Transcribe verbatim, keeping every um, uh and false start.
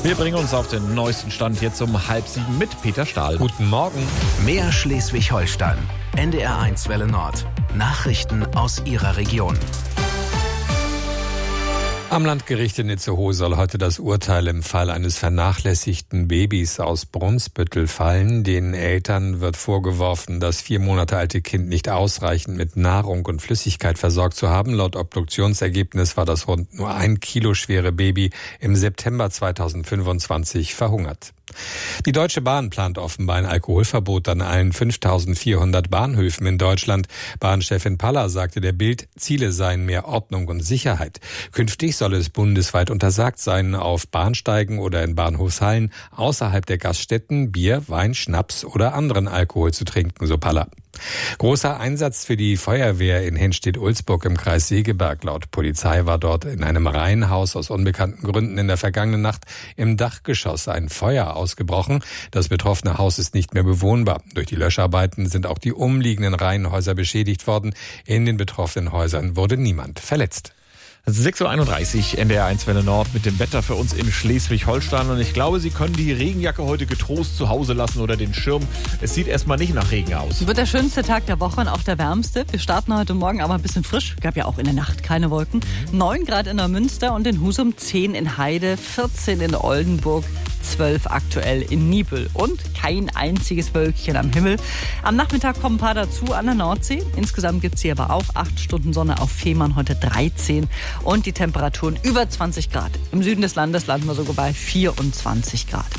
Wir bringen uns auf den neuesten Stand jetzt um halb sieben mit Peter Stahl. Guten Morgen. Mehr Schleswig-Holstein. N D R eins Welle Nord. Nachrichten aus Ihrer Region. Am Landgericht in Itzehoe soll heute das Urteil im Fall eines vernachlässigten Babys aus Brunsbüttel fallen. Den Eltern wird vorgeworfen, das vier Monate alte Kind nicht ausreichend mit Nahrung und Flüssigkeit versorgt zu haben. Laut Obduktionsergebnis war das rund nur ein Kilo schwere Baby im September zweitausendfünfundzwanzig verhungert. Die Deutsche Bahn plant offenbar ein Alkoholverbot an allen fünftausendvierhundert Bahnhöfen in Deutschland. Bahnchefin Paller sagte der Bild, Ziele seien mehr Ordnung und Sicherheit. Künftig soll es bundesweit untersagt sein, auf Bahnsteigen oder in Bahnhofshallen außerhalb der Gaststätten Bier, Wein, Schnaps oder anderen Alkohol zu trinken, so Paller. Großer Einsatz für die Feuerwehr in Henstedt-Ulzburg im Kreis Segeberg. Laut Polizei war dort in einem Reihenhaus aus unbekannten Gründen in der vergangenen Nacht im Dachgeschoss ein Feuer ausgebrochen. Das betroffene Haus ist nicht mehr bewohnbar. Durch die Löscharbeiten sind auch die umliegenden Reihenhäuser beschädigt worden. In den betroffenen Häusern wurde niemand verletzt. sechs Uhr einunddreißig, N D R eins Welle Nord mit dem Wetter für uns in Schleswig-Holstein. Und ich glaube, Sie können die Regenjacke heute getrost zu Hause lassen oder den Schirm. Es sieht erstmal nicht nach Regen aus. Wird der schönste Tag der Woche und auch der wärmste. Wir starten heute Morgen aber ein bisschen frisch. Gab ja auch in der Nacht keine Wolken. neun Grad in Neumünster und in Husum, zehn in Heide, vierzehn in Oldenburg, zwölf aktuell in Niebüll und kein einziges Wölkchen am Himmel. Am Nachmittag kommen ein paar dazu an der Nordsee. Insgesamt gibt es hier aber auch acht Stunden Sonne auf Fehmarn, heute dreizehn und die Temperaturen über zwanzig Grad. Im Süden des Landes landen wir sogar bei vierundzwanzig Grad.